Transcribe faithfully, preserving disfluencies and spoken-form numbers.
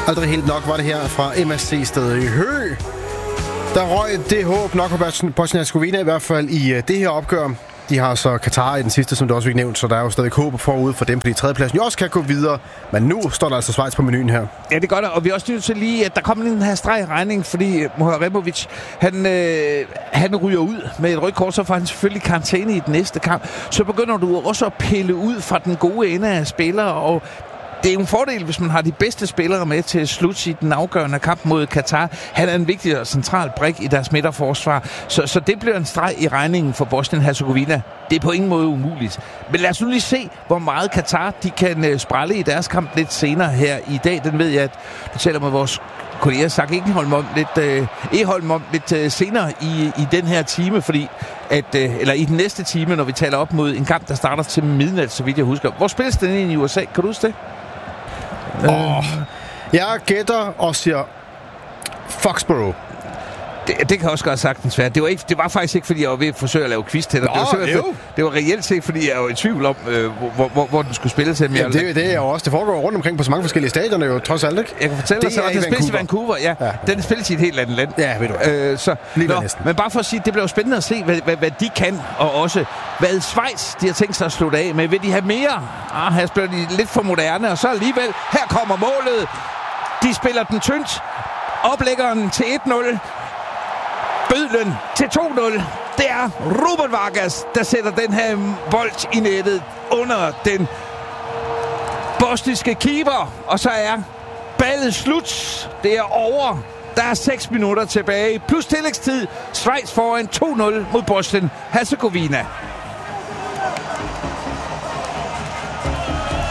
Aldrig helt nok var det her fra M S C-stedet i Hø. Der røg det håb nok på Bosnien-Hercegovina, i hvert fald i uh, det her opgør. De har så Katar i den sidste, som du også fik nævnt, så der er jo stadig håb forud for dem, fordi tredjepladsen jo også kan gå videre. Men nu står der altså Schweiz på menuen her. Ja, det gør der, og vi er også nødt til lige, at der kommer den her streg i regning, fordi Muharemovic, han, øh, han ryger ud med et rødt kort, så får han selvfølgelig karantæne i den næste kamp. Så begynder du også at pille ud fra den gode ende af spillere, og det er jo en fordel, hvis man har de bedste spillere med til at slutte i den afgørende kamp mod Katar. Han er en vigtig og central brik i deres midterforsvar. Så, så det bliver en streg i regningen for Bosnien-Hercegovina. Det er på ingen måde umuligt. Men lad os nu lige se, hvor meget Katar de kan uh, sprælle i deres kamp lidt senere her i dag. Den ved jeg, at du taler med vores kollega Zach Eholm om lidt, uh, Eholm om lidt uh, senere i, i den her time, fordi at, uh, eller i den næste time, når vi taler op mod en kamp, der starter til midnat, så vidt jeg husker. Hvor spilles den ind i U S A? Kan du huske det? Åh, oh, jeg gætter og siger Foxborough. Det, det kan også godt sagtens være. Det var, ikke, det var faktisk ikke, fordi jeg var ved at forsøge at lave quiz til dig. Det var, det, det var reelt set, fordi jeg var i tvivl om, øh, hvor, hvor, hvor den skulle spille til. Ja, det, det er jo også. Det foregår rundt omkring på så mange forskellige stadioner jo, trods alt, ikke? Jeg kan fortælle dig, at den spilles i Vancouver. Ja, ja. Den spilles i et helt andet land. Ja, ved du. Øh, så, nå, men bare for at sige, det bliver jo spændende at se, hvad, hvad, hvad de kan, og også hvad Schweiz, de har tænkt sig at slutte af med. Vil de have mere? Ah, her spiller de lidt for moderne, og så alligevel, her kommer målet. De spiller den tyndt. Oplæggeren til et nul. Bødlen til to nul. Det er Ruben Vargas, der sætter den her bold i nettet under den bosniske keeper. Og så er ballet slut. Det er over. Der er seks minutter tilbage. Plus tillægstid. Schweiz foran to nul mod Bosnien-Hercegovina.